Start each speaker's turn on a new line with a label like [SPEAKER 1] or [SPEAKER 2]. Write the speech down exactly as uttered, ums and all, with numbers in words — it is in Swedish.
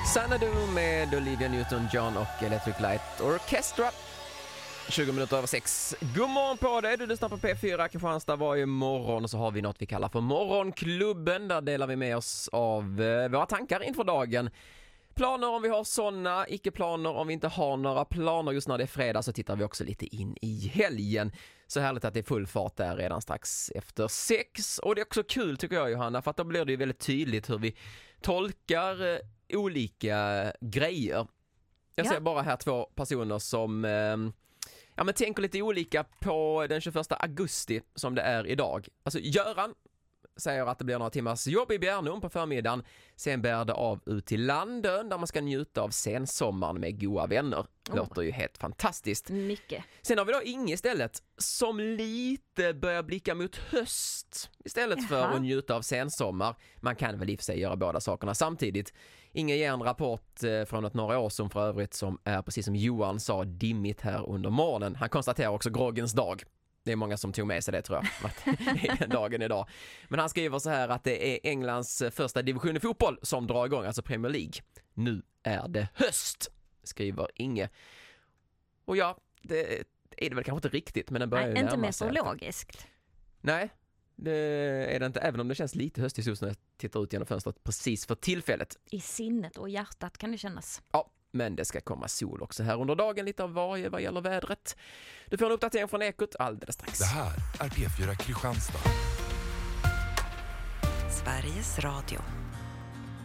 [SPEAKER 1] Xanadu med Olivia Newton-John och Electric Light Orchestra. tjugo minuter över sex. God morgon på dig, du lyssnar på P fyra Kristianstad varje morgon, och så har vi något vi kallar för Morgonklubben. Där delar vi med oss av eh, våra tankar inför dagen. Planer om vi har sådana, icke-planer om vi inte har några planer. Just när det är fredag så tittar vi också lite in i helgen. Så härligt att det är full fart där redan strax efter sex. Och det är också kul tycker jag, Johanna, för att då blir det ju väldigt tydligt hur vi tolkar eh, olika grejer. Jag
[SPEAKER 2] Ja.
[SPEAKER 1] ser bara här två personer som eh, ja, men tänker lite olika på den tjugoförsta augusti som det är idag. Alltså Göran säger att det blir några timmars jobb i Bjärnum på förmiddagen. Sen bär det av ut till Landön där man ska njuta av sensommaren med goda vänner.
[SPEAKER 2] Oh.
[SPEAKER 1] Låter ju helt fantastiskt.
[SPEAKER 2] Mycket.
[SPEAKER 1] Sen har vi då Inge istället som lite börjar blicka mot höst istället för
[SPEAKER 2] Jaha.
[SPEAKER 1] att njuta av sensommar. Man kan väl i och för sig göra båda sakerna samtidigt. Inge ger en rapport eh, från ett några år som för övrigt som är precis som Johan sa dimmigt här under morgonen. Han konstaterar också groggens dag. Det är många som tog med sig det tror jag, att det är dagen idag. Men han skriver så här att det är Englands första division i fotboll som drar igång, alltså Premier League. Nu är det höst, skriver Inge. Och ja, det är det väl kanske inte riktigt, men den börjar
[SPEAKER 2] Nej,
[SPEAKER 1] ju
[SPEAKER 2] inte
[SPEAKER 1] närma sig.
[SPEAKER 2] meteorologiskt.
[SPEAKER 1] Nej, det är det inte, även om det känns lite höstigt just när jag tittar ut genom fönstret precis för tillfället.
[SPEAKER 2] I sinnet och hjärtat kan det kännas.
[SPEAKER 1] Ja, men det ska komma sol också här under dagen, lite av varje vad gäller vädret. Du får en uppdatering från Ekot alldeles strax.
[SPEAKER 3] Det här är P fyra Kristianstad.
[SPEAKER 4] Sveriges Radio.